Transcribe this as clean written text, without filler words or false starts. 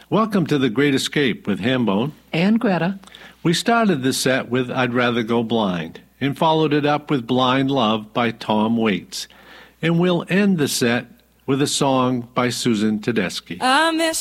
Welcome to The Great Escape with Hambone and Greta. We started the set with I'd Rather Go Blind and followed it up with Blind Love by Tom Waits. And we'll end the set with a song by Susan Tedeschi. I miss